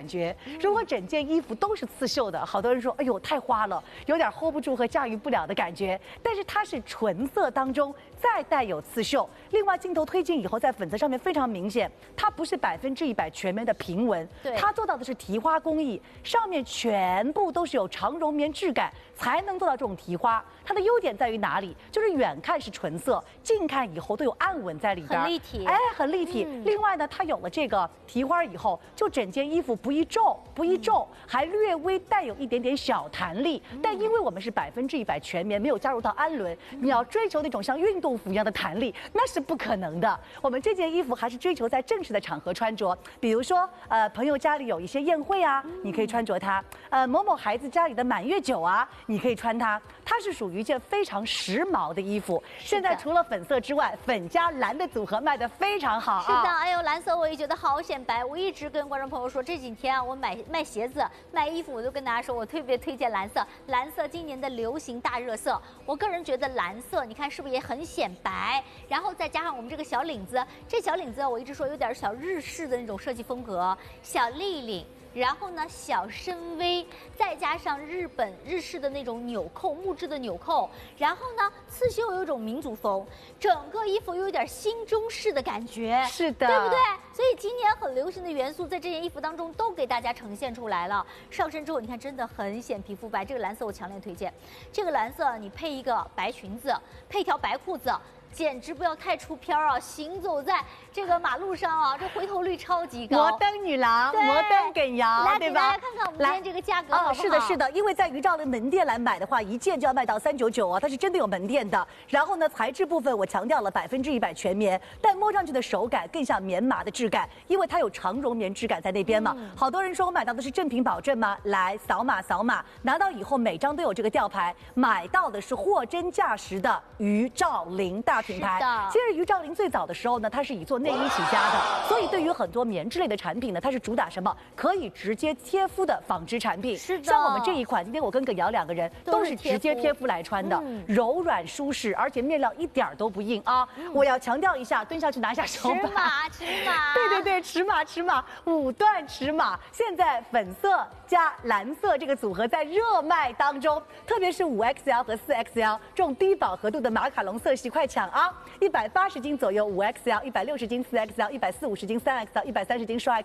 觉。如果整件衣服都是刺绣的，好多人说，哎呦太花了，有点 hold 不住和驾驭不了的感觉。但是它是纯色当中再带有刺绣，另外镜头推进以后，在粉色上面非常明显，它不是100%全棉的平纹，它做到的是提花工艺，上面全部都是有长绒棉质感，才能做到这种提花。它的优点在于哪里？就是远看是纯色，近看以后都有暗纹在里边， 很立体， 哎，很立体。另外呢，它有了这个提花以后，就整件衣服不易皱，还略微带有一点点小弹力。但因为我们是100%全棉，没有加入到氨纶，你要追求那种像运动服一样的弹力，那是不可能的。我们这件衣服还是追求在正式的场合穿着，比如说朋友家里有一些宴会啊，你可以穿着它；某某孩子家里的满月酒啊，你可以穿它。它是属于一件非常时髦的衣服。现在除了粉色之外，粉加蓝的组合卖得非常好啊。 是的，哎呦，蓝色我也觉得好显白。我一直跟观众朋友说，这几天啊，我卖鞋子、卖衣服，我都跟大家说，我特别推荐蓝色。蓝色今年的流行大热色，我个人觉得蓝色，你看是不是也很显白？然后再加上我们这个小领子，这小领子我一直说有点小日式的那种设计风格，小立领。然后呢，小深 V， 再加上日式的那种纽扣，木质的纽扣，然后呢，刺绣有一种民族风，整个衣服又有点新中式的感觉， 是的， 对不对？所以今年很流行的元素在这件衣服当中都给大家呈现出来了。上身之后，你看真的很显皮肤白，这个蓝色我强烈推荐。这个蓝色你配一个白裙子，配条白裤子。简直不要太出片啊！行走在这个马路上啊，这回头率超级高。 摩登女郎，摩登梗摇，对吧？ 来给大家看看我们今天这个价格好不好？ 是的，是的，因为在于兆的门店来买的话，一件就要卖到399啊，它是真的有门店的。然后呢，材质部分我强调了100%全棉，但摸上去的手感更像棉麻的质感，因为它有长绒棉质感在那边嘛。好多人说我买到的是正品保证吗？来扫码，拿到以后每张都有这个吊牌，买到的是货真价实的于兆林大品牌。其实于兆林最早的时候呢，它是以做内衣起家的，所以对于很多棉质类的产品呢，它是主打什么？可以直接贴肤的纺织产品。 是的， 像我们这一款，今天我跟葛瑶2个人都是直接贴肤来穿的，柔软舒适，而且面料一点都不硬啊。我要强调一下，蹲下去拿一下手把。 尺码。 对，尺码，5段尺码。现在粉色加蓝色这个组合在热卖当中，特别是5XL 和4XL 这种低饱和度的马卡龙色系，快抢啊！180斤左右5XL，160斤4XL， 140斤3XL， 130斤双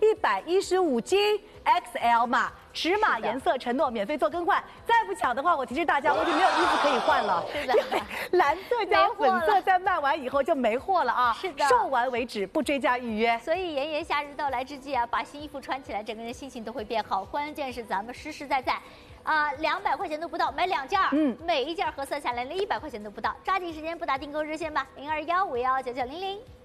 XL，115斤 XL 码。尺码颜色承诺免费做更换，再不抢的话，我提示大家，我就没有衣服可以换了。 是的， 蓝色加粉色在卖完以后就没货了啊！ 是的， 售完为止，不追加预约。 所以炎炎夏日到来之际啊，把新衣服穿起来，整个人心情都会变好。关键是咱们实实在在。200块钱都不到，买2件，每一件合算下来连100块钱都不到，抓紧时间拨打订购热线吧，0215199900。